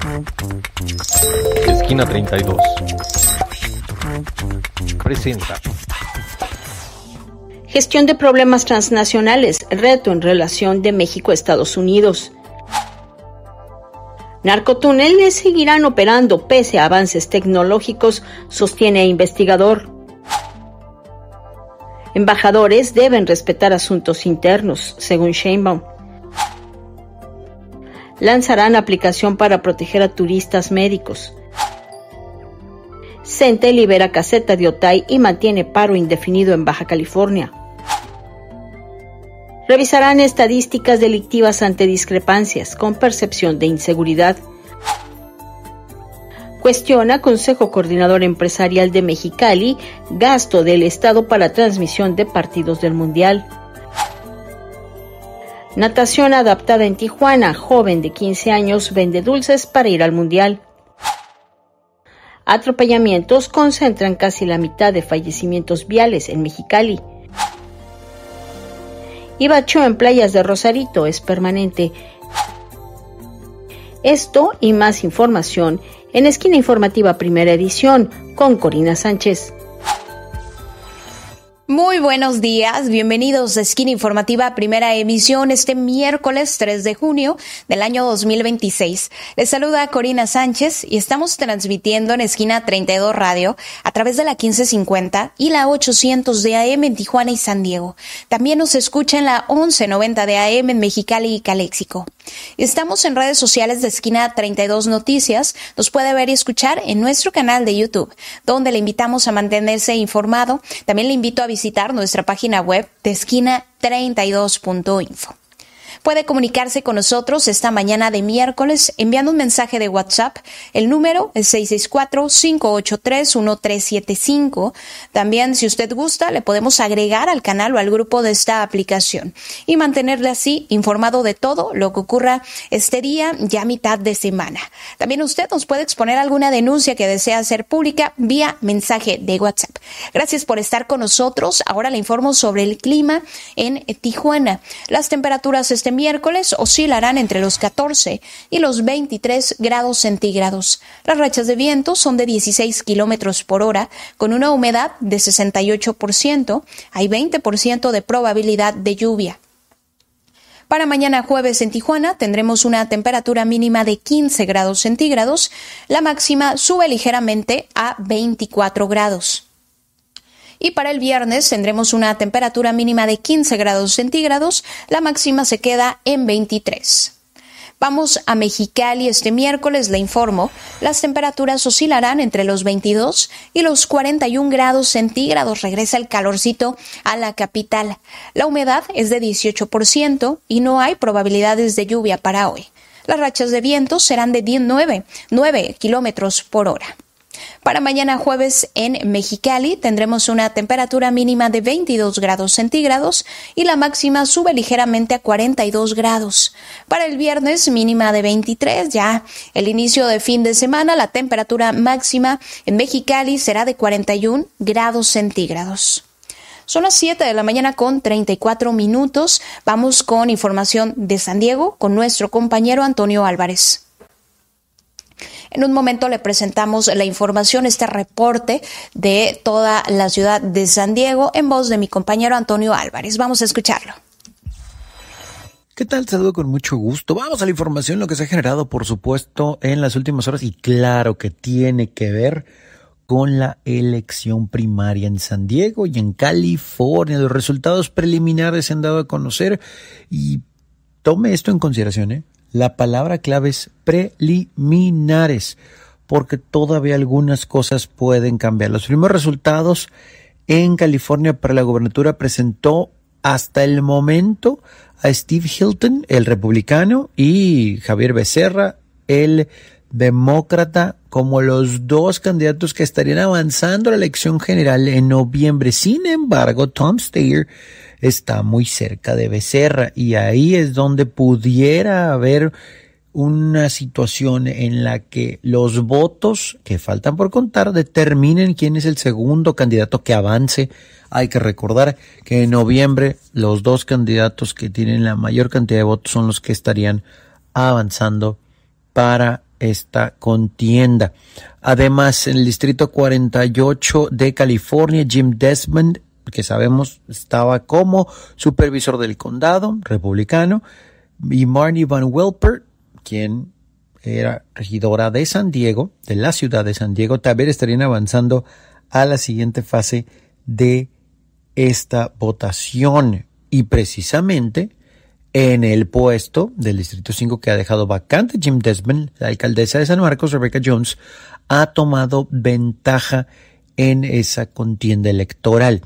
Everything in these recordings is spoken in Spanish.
Esquina 32 presenta Gestión de problemas transnacionales, reto en relación de México a Estados Unidos. Narcotúneles seguirán operando pese a avances tecnológicos, sostiene investigador. Embajadores deben respetar asuntos internos, según Sheinbaum. Lanzarán aplicación para proteger a turistas médicos. CENTE libera caseta de Otay y mantiene paro indefinido en Baja California. Revisarán estadísticas delictivas ante discrepancias con percepción de inseguridad. Cuestiona Consejo Coordinador Empresarial de Mexicali gasto del Estado para transmisión de partidos del Mundial. Natación adaptada en Tijuana, joven de 15 años vende dulces para ir al Mundial. Atropellamientos concentran casi la mitad de fallecimientos viales en Mexicali. Ibacho en playas de Rosarito es permanente. Esto y más información en Esquina Informativa Primera Edición con Corina Sánchez. Muy buenos días, bienvenidos a Esquina Informativa Primera Emisión este miércoles 3 de junio del año 2026. Les saluda Corina Sánchez y estamos transmitiendo en Esquina 32 Radio a través de la 1550 y la 800 de AM en Tijuana y San Diego. También nos escucha en la 1190 de AM en Mexicali y Caléxico. Estamos en redes sociales de Esquina 32 Noticias. Nos puede ver y escuchar en nuestro canal de YouTube, donde le invitamos a mantenerse informado. También le invito a visitar nuestra página web de esquina32.info. Puede comunicarse con nosotros esta mañana de miércoles enviando un mensaje de WhatsApp. El número es 664-583-1375. También, si usted gusta, le podemos agregar al canal o al grupo de esta aplicación y mantenerle así informado de todo lo que ocurra este día, ya mitad de semana. También usted nos puede exponer alguna denuncia que desea hacer pública vía mensaje de WhatsApp. Gracias por estar con nosotros. Ahora le informo sobre el clima en Tijuana. Las temperaturas este miércoles oscilarán entre los 14 y los 23 grados centígrados. Las rachas de viento son de 16 kilómetros por hora, con una humedad de 68%. Hay 20% de probabilidad de lluvia. Para mañana jueves en Tijuana tendremos una temperatura mínima de 15 grados centígrados. La máxima sube ligeramente a 24 grados. Y para el viernes tendremos una temperatura mínima de 15 grados centígrados, la máxima se queda en 23. Vamos a Mexicali este miércoles, le informo, las temperaturas oscilarán entre los 22 y los 41 grados centígrados, regresa el calorcito a la capital. La humedad es de 18% y no hay probabilidades de lluvia para hoy. Las rachas de viento serán de 9 kilómetros por hora. Para mañana jueves en Mexicali tendremos una temperatura mínima de 22 grados centígrados y la máxima sube ligeramente a 42 grados. Para el viernes mínima de 23, ya el inicio de fin de semana, la temperatura máxima en Mexicali será de 41 grados centígrados. Son las 7 de la mañana con 34 minutos. Vamos con información de San Diego con nuestro compañero Antonio Álvarez. En un momento le presentamos la información, este reporte de toda la ciudad de San Diego en voz de mi compañero Antonio Álvarez. Vamos a escucharlo. ¿Qué tal? Saludo con mucho gusto. Vamos a la información, lo que se ha generado, por supuesto, en las últimas horas y claro que tiene que ver con la elección primaria en San Diego y en California. Los resultados preliminares se han dado a conocer y tome esto en consideración, La palabra clave es preliminares, porque todavía algunas cosas pueden cambiar. Los primeros resultados en California para la gobernatura presentó hasta el momento a Steve Hilton, el republicano, y Javier Becerra, el demócrata, como los dos candidatos que estarían avanzando a la elección general en noviembre. Sin embargo, Tom Steyer está muy cerca de Becerra y ahí es donde pudiera haber una situación en la que los votos que faltan por contar determinen quién es el segundo candidato que avance. Hay que recordar que en noviembre los dos candidatos que tienen la mayor cantidad de votos son los que estarían avanzando para esta contienda. Además, en el distrito 48 de California, Jim Desmond, que sabemos estaba como supervisor del condado, republicano, y Marnie Van Wilper, quien era regidora de San Diego, de la ciudad de San Diego, también estarían avanzando a la siguiente fase de esta votación. Y precisamente en el puesto del Distrito 5 que ha dejado vacante Jim Desmond, la alcaldesa de San Marcos, Rebecca Jones, ha tomado ventaja en esa contienda electoral.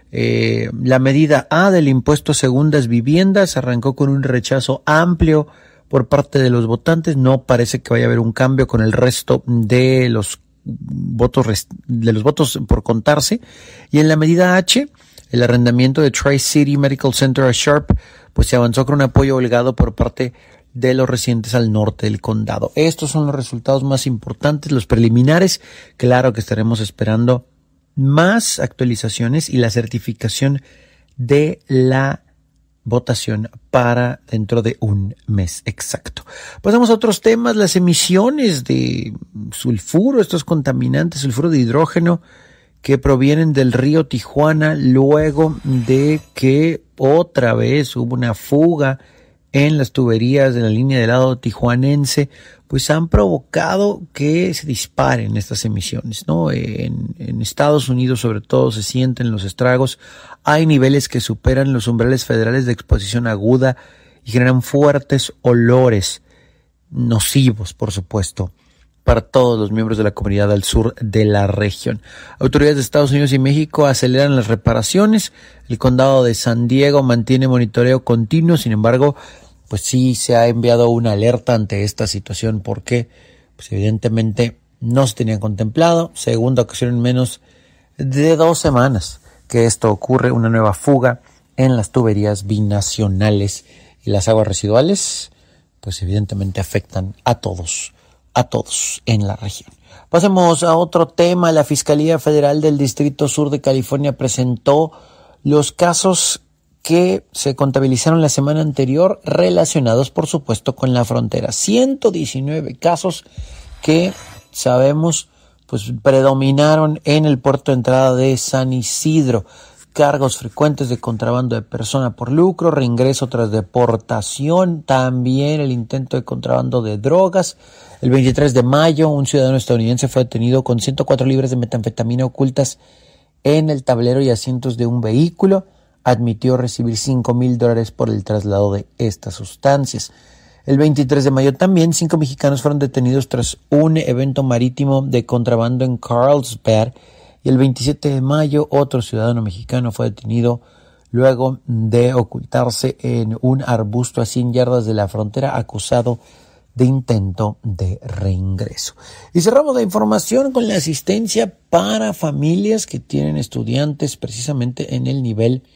La medida A del impuesto a segundas viviendas arrancó con un rechazo amplio por parte de los votantes. No parece que vaya a haber un cambio con el resto de los votos por contarse. Y en la medida H, el arrendamiento de Tri-City Medical Center a Sharp, pues se avanzó con un apoyo holgado por parte de los residentes al norte del condado. Estos son los resultados más importantes, los preliminares. Claro que estaremos esperando más actualizaciones y la certificación de la votación para dentro de un mes exacto. Pasamos a otros temas, las emisiones de sulfuro, estos contaminantes, sulfuro de hidrógeno, que provienen del río Tijuana luego de que otra vez hubo una fuga en las tuberías de la línea del lado tijuanense, pues han provocado que se disparen estas emisiones, ¿no? En Estados Unidos sobre todo se sienten los estragos, hay niveles que superan los umbrales federales de exposición aguda y generan fuertes olores nocivos, por supuesto, para todos los miembros de la comunidad al sur de la región. Autoridades de Estados Unidos y México aceleran las reparaciones. El condado de San Diego mantiene monitoreo continuo. Sin embargo, pues sí se ha enviado una alerta ante esta situación porque, pues evidentemente no se tenía contemplado. Segunda ocasión en menos de 2 semanas que esto ocurre, una nueva fuga en las tuberías binacionales, y las aguas residuales, pues evidentemente afectan a todos en la región. Pasemos a otro tema. La Fiscalía Federal del Distrito Sur de California presentó los casos que se contabilizaron la semana anterior relacionados, por supuesto, con la frontera. 119 casos que sabemos pues predominaron en el puerto de entrada de San Isidro. Cargos frecuentes de contrabando de persona por lucro, reingreso tras deportación, también el intento de contrabando de drogas. El 23 de mayo, un ciudadano estadounidense fue detenido con 104 libras de metanfetamina ocultas en el tablero y asientos de un vehículo. Admitió recibir $5,000 por el traslado de estas sustancias. El 23 de mayo también 5 mexicanos fueron detenidos tras un evento marítimo de contrabando en Carlsbad. Y el 27 de mayo otro ciudadano mexicano fue detenido luego de ocultarse en un arbusto a 100 yardas de la frontera, acusado de intento de reingreso. Y cerramos la información con la asistencia para familias que tienen estudiantes precisamente en el nivel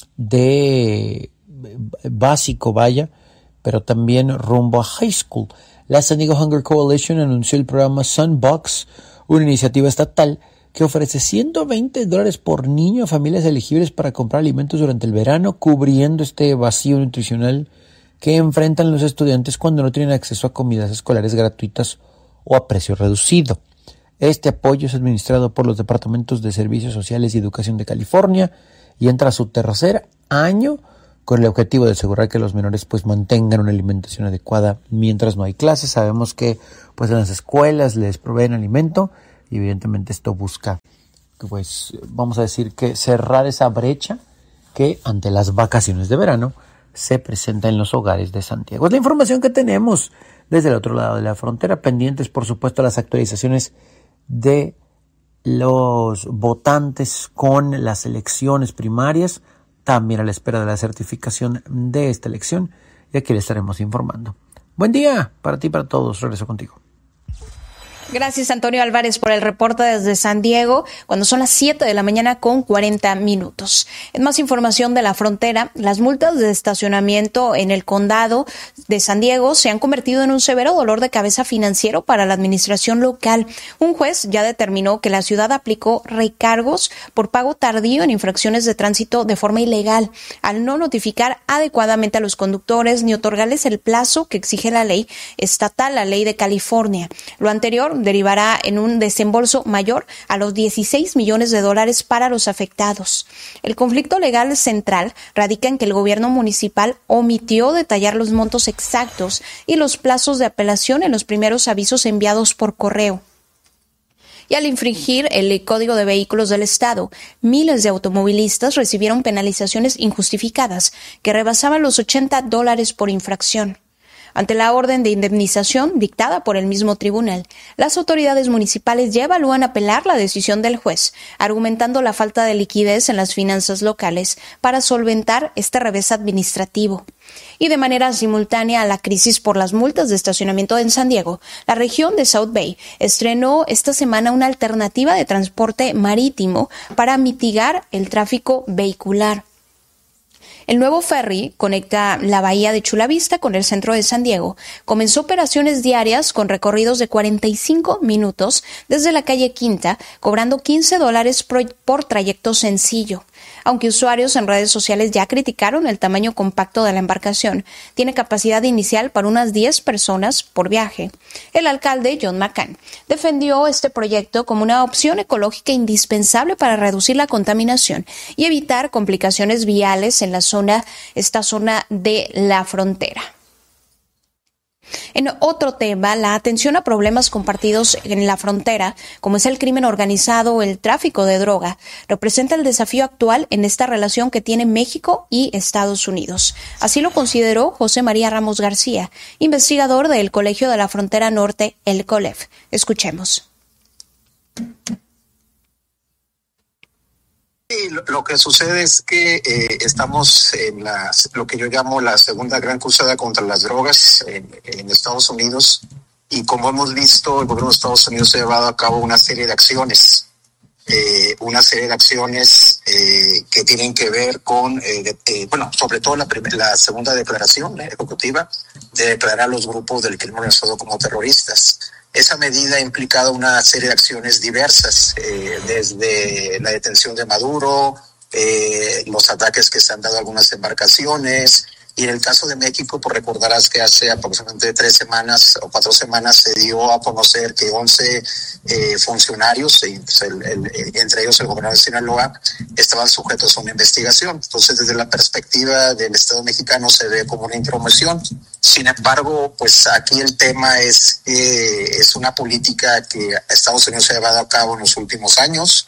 de básico, pero también rumbo a high school. La San Diego Hunger Coalition anunció el programa Sunbox, una iniciativa estatal que ofrece $120 por niño a familias elegibles para comprar alimentos durante el verano, cubriendo este vacío nutricional que enfrentan los estudiantes cuando no tienen acceso a comidas escolares gratuitas o a precio reducido. Este apoyo es administrado por los Departamentos de Servicios Sociales y Educación de California y entra a su 3er año con el objetivo de asegurar que los menores pues mantengan una alimentación adecuada mientras no hay clases. Sabemos que pues en las escuelas les proveen alimento y evidentemente esto busca, pues vamos a decir que cerrar esa brecha que ante las vacaciones de verano se presenta en los hogares de Santiago. Es la información que tenemos desde el otro lado de la frontera, pendientes por supuesto las actualizaciones de los votantes con las elecciones primarias, también a la espera de la certificación de esta elección, y aquí le estaremos informando. Buen día para ti y para todos, regreso contigo. Gracias, Antonio Álvarez, por el reporte desde San Diego, cuando son las 7 de la mañana con 40 minutos. En más información de la frontera, las multas de estacionamiento en el condado de San Diego se han convertido en un severo dolor de cabeza financiero para la administración local. Un juez ya determinó que la ciudad aplicó recargos por pago tardío en infracciones de tránsito de forma ilegal, al no notificar adecuadamente a los conductores ni otorgarles el plazo que exige la ley estatal, la ley de California. Lo anterior derivará en un desembolso mayor a los $16 millones para los afectados. El conflicto legal central radica en que el gobierno municipal omitió detallar los montos exactos y los plazos de apelación en los primeros avisos enviados por correo. Y al infringir el Código de Vehículos del Estado, miles de automovilistas recibieron penalizaciones injustificadas que rebasaban los $80 por infracción. Ante la orden de indemnización dictada por el mismo tribunal, las autoridades municipales ya evalúan apelar la decisión del juez, argumentando la falta de liquidez en las finanzas locales para solventar este revés administrativo. Y de manera simultánea a la crisis por las multas de estacionamiento en San Diego, la región de South Bay estrenó esta semana una alternativa de transporte marítimo para mitigar el tráfico vehicular. El nuevo ferry conecta la bahía de Chula Vista con el centro de San Diego. Comenzó operaciones diarias con recorridos de 45 minutos desde la calle Quinta, cobrando $15 por trayecto sencillo. Aunque usuarios en redes sociales ya criticaron el tamaño compacto de la embarcación, tiene capacidad inicial para unas 10 personas por viaje. El alcalde, John McCann, defendió este proyecto como una opción ecológica indispensable para reducir la contaminación y evitar complicaciones viales en esta zona de la frontera. En otro tema, la atención a problemas compartidos en la frontera, como es el crimen organizado o el tráfico de droga, representa el desafío actual en esta relación que tiene México y Estados Unidos. Así lo consideró José María Ramos García, investigador del Colegio de la Frontera Norte, el COLEF. Escuchemos. Sí, lo que sucede es que estamos en lo que yo llamo la segunda gran cruzada contra las drogas en Estados Unidos, y como hemos visto, el gobierno de Estados Unidos ha llevado a cabo una serie de acciones que tienen que ver con, sobre todo la segunda declaración ejecutiva de declarar a los grupos del crimen organizado como terroristas. Esa medida ha implicado una serie de acciones diversas, desde la detención de Maduro, los ataques que se han dado a algunas embarcaciones, y en el caso de México, pues recordarás que hace aproximadamente 3 semanas o 4 semanas se dio a conocer que 11 funcionarios, entre ellos el gobernador de Sinaloa, estaban sujetos a una investigación. Entonces, desde la perspectiva del Estado mexicano se ve como una intromisión. Sin embargo, pues aquí el tema es que es una política que Estados Unidos ha llevado a cabo en los últimos años,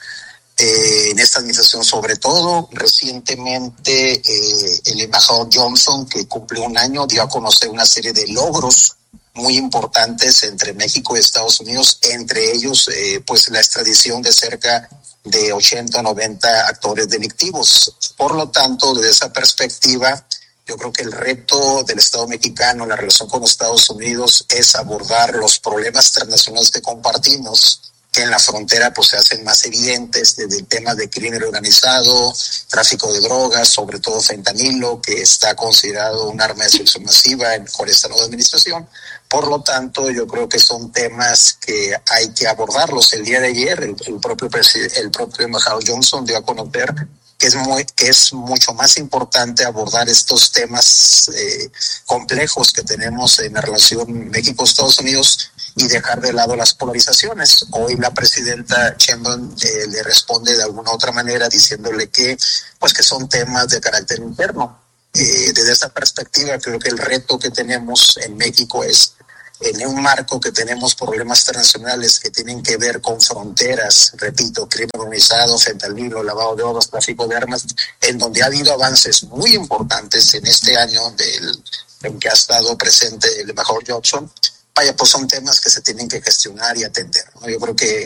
en esta administración sobre todo. Recientemente el embajador Johnson, que cumplió 1 año, dio a conocer una serie de logros muy importantes entre México y Estados Unidos, entre ellos pues la extradición de cerca de 80 o 90 actores delictivos. Por lo tanto, desde esa perspectiva, yo creo que el reto del Estado mexicano, la relación con los Estados Unidos, es abordar los problemas transnacionales que compartimos, que en la frontera pues se hacen más evidentes, desde el tema de crimen organizado, tráfico de drogas, sobre todo fentanilo, que está considerado un arma de destrucción masiva con esta nueva administración. Por lo tanto, yo creo que son temas que hay que abordarlos. El día de ayer, el propio embajador Johnson dio a conocer que es mucho más importante abordar estos temas complejos que tenemos en la relación México-Estados Unidos y dejar de lado las polarizaciones. Hoy la presidenta Sheinbaum le responde de alguna otra manera diciéndole que son temas de carácter interno. Desde esta perspectiva, creo que el reto que tenemos en México es, en un marco que tenemos problemas internacionales que tienen que ver con fronteras, repito, crimen organizado, fentanilo, lavado de oro, tráfico de armas, en donde ha habido avances muy importantes en este año en que ha estado presente el embajador Johnson. Pues son temas que se tienen que gestionar y atender, ¿no? Yo creo que